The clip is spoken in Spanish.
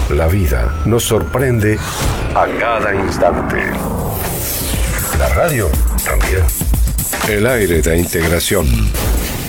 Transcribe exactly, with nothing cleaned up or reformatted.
La vida nos sorprende a cada instante. La radio también. El aire de integración.